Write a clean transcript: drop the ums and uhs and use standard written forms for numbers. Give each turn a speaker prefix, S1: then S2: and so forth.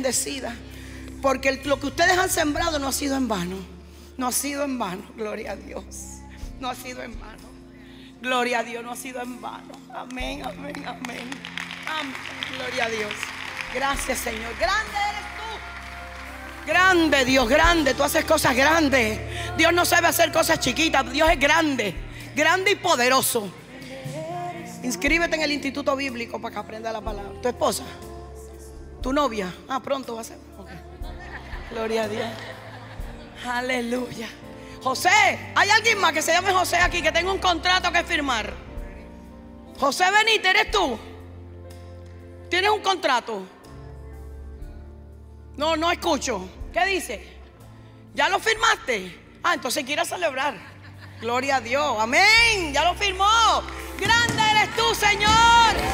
S1: bendecida, porque lo que ustedes han sembrado no ha sido en vano. No ha sido en vano, gloria a Dios. No ha sido en vano. Gloria a Dios, no ha sido en vano. Amén, amén, amén. Amén, gloria a Dios. Gracias, Señor. Grande eres tú. Grande, Dios, grande. Tú haces cosas grandes. Dios no sabe hacer cosas chiquitas. Dios es grande, grande y poderoso. Inscríbete en el Instituto Bíblico para que aprenda la palabra. ¿Tu esposa? ¿Tu novia? Pronto va a ser. Okay. Gloria a Dios. Aleluya. José, ¿hay alguien más que se llame José aquí que tenga un contrato que firmar? José Benítez, ¿eres tú? ¿Tienes un contrato? No escucho. ¿Qué dice? ¿Ya lo firmaste? Entonces quiere celebrar. Gloria a Dios, amén. Ya lo firmó. Grande eres tú, Señor.